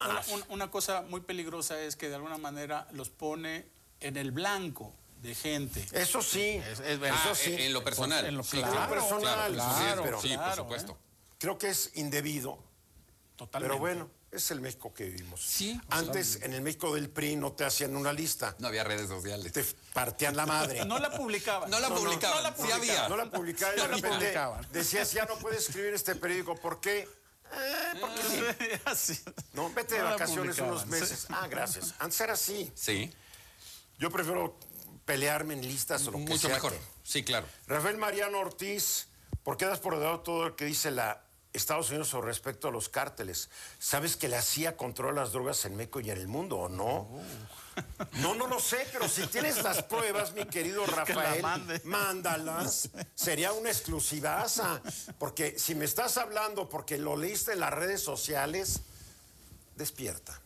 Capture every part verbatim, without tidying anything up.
una, una, una cosa muy peligrosa es que de alguna manera los pone en el blanco de gente. Eso sí. Es, es, ah, eso sí. En lo personal. En lo, sí, claro, en lo personal. Claro, claro, pero, sí, claro, por supuesto. ¿eh? Creo que es indebido. Totalmente. Pero bueno, es el México que vivimos. Sí. Antes, en el México del P R I no te hacían una lista. No había redes sociales. Te partían la madre. No la publicaban. No la no, publicaban. No, no la sí había. No la publicaban. No de la repente publicaban. decías, ya no puedes escribir este periódico. ¿Por qué? Eh, porque sí. Así. No, vete de No la vacaciones unos publicaban, meses. sí. Ah, gracias. Antes era así. Sí. Yo prefiero pelearme en listas o lo que Mucho sea mejor. que- Sí, claro. Rafael Mariano Ortiz, ¿por qué das por debajo todo lo que dice la Estados Unidos sobre respecto a los cárteles? ¿Sabes que la C I A controla las drogas en México y en el mundo o no? Oh. No, no lo sé, pero si tienes las pruebas, mi querido Rafael, mande. mándalas. Sería una exclusivaza. Porque si me estás hablando porque lo leíste en las redes sociales, despierta.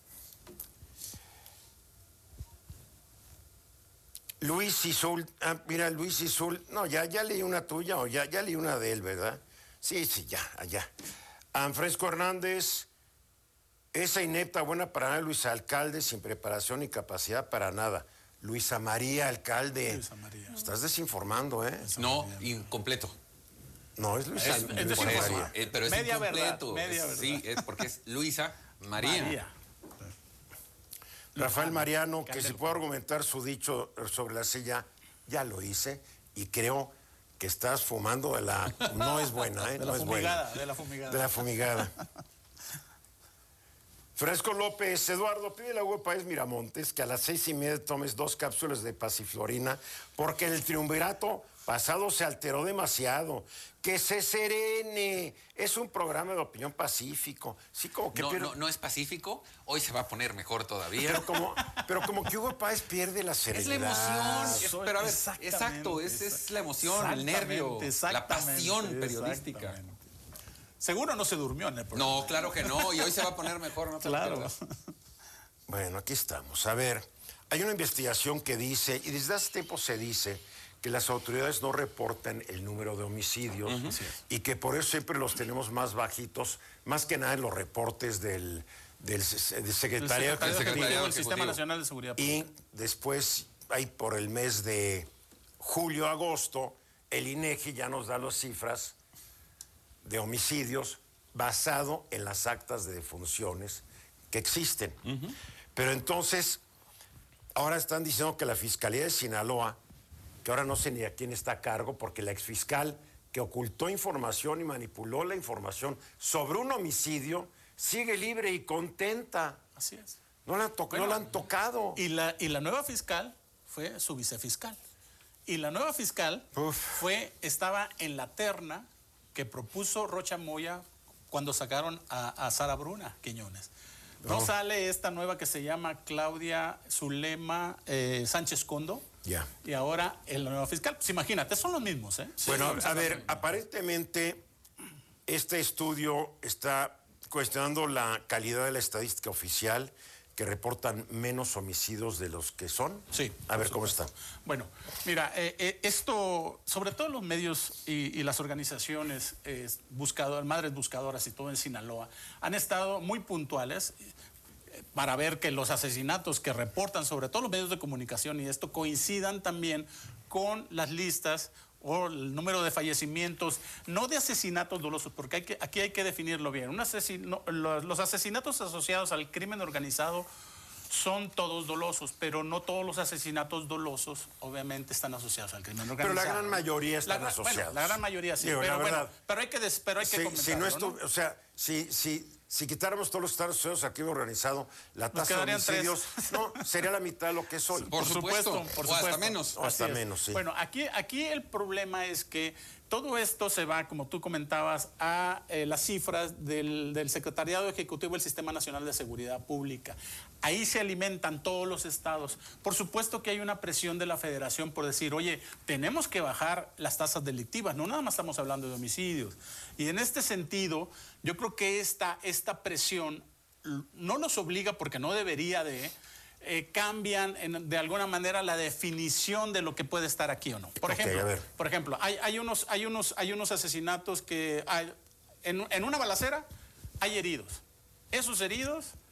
Luis Isul, ah, mira, Luis Isul, no, ya, ya leí una tuya o ya, ya leí una de él, ¿verdad? Sí, sí, ya, allá. Anfresco Hernández, esa inepta buena para nada, Luisa Alcalde, sin preparación ni capacidad para nada. Luisa María Alcalde. Luisa María. Estás desinformando, ¿eh? No, incompleto. No, es Luisa Es- es Luisa Por eso, desinformado. eh, pero es Media incompleto. verdad, media Es- verdad. Sí, es porque es Luisa María. María. Rafael Mariano, que Candelo. si puedo argumentar su dicho sobre la silla, ya lo hice y creo que estás fumando de la... No es buena, ¿eh? De no la es fumigada, buena. de la fumigada. De la fumigada. Fresco López, Eduardo, pide a Hugo Páez Miramontes que a las seis y media tomes dos cápsulas de pasiflorina porque el triunvirato pasado se alteró demasiado. Que se serene. Es un programa de opinión pacífico. Sí, como que No, pierde- no, no es pacífico. Hoy se va a poner mejor todavía. Pero como, pero como que Hugo Páez pierde la Es serenidad. la emoción. Es- Soy- pero a ver, exactamente, exacto, es, es la emoción, el exactamente, nervio, la exactamente, pasión periodística. exactamente. Seguro no se durmió en el programa. No, claro que no. Y hoy se va a poner mejor, no te lo Claro. pierdas. Bueno, aquí estamos. A ver, hay una investigación que dice, y desde hace tiempo se dice, que las autoridades no reportan el número de homicidios y que por eso siempre los tenemos más bajitos, más que nada en los reportes del, del, se- del El secretariado. secretario Secretariado ejecutivo del Ejecutivo. Sistema Nacional de Seguridad Pública. Y después, ahí por el mes de julio, agosto, el INEGI ya nos da las cifras de homicidios basado en las actas de defunciones que existen. Pero entonces, ahora están diciendo que la Fiscalía de Sinaloa, que ahora no sé ni a quién está a cargo, porque la exfiscal que ocultó información y manipuló la información sobre un homicidio, sigue libre y contenta. Así es. No la, han to- Bueno, no la han tocado. Y la, y la nueva fiscal fue su vicefiscal. Y la nueva fiscal Uf. fue, estaba en la terna que propuso Rocha Moya cuando sacaron a, a Sara Bruna Quiñones. No, No. sale esta nueva que se llama Claudia Zulema eh, Sánchez Condo. Ya. Y ahora el nuevo fiscal. Pues imagínate, son los mismos, ¿eh? Bueno, Sí, a ver, exactamente. aparentemente este estudio está cuestionando la calidad de la estadística oficial, que reportan menos homicidios de los que son. Sí. A ver cómo está. Bueno, mira, eh, eh, esto, sobre todo los medios y, y las organizaciones eh, buscador, madres buscadoras y todo en Sinaloa, han estado muy puntuales eh, para ver que los asesinatos que reportan, sobre todo los medios de comunicación y esto, coincidan también con las listas o el número de fallecimientos, no de asesinatos dolosos, porque hay que, aquí hay que definirlo bien. Un asesino, los, los asesinatos asociados al crimen organizado son todos dolosos, pero no todos los asesinatos dolosos obviamente están asociados al crimen organizado. Pero la gran mayoría están La gran- asociados. Bueno, la gran mayoría sí, Digo, la pero bueno, verdad. pero hay que, des- pero hay que Si, comentarlo, si no estu- ¿no? o sea, si, si, si quitáramos todos los estados asociados al crimen organizado, la Nos tasa de quedarían tres. homicidios no, sería la mitad de lo que es hoy. Por supuesto, por o hasta supuesto. menos. O hasta Así es. menos, sí. Bueno, aquí, aquí el problema es que todo esto se va, como tú comentabas, a eh, las cifras del, del Secretariado Ejecutivo del Sistema Nacional de Seguridad Pública. Ahí se alimentan todos los estados. Por supuesto que hay una presión de la Federación por decir, oye, tenemos que bajar las tasas delictivas, no nada más estamos hablando de homicidios. Y en este sentido, yo creo que esta, esta presión l- no los obliga, porque no debería de... Eh, cambian en- de alguna manera la definición de lo que puede estar aquí o no. Por Ok, ejemplo, a ver. por ejemplo, hay, hay, unos, hay, unos, hay unos asesinatos que hay, en, en una balacera hay heridos. Esos heridos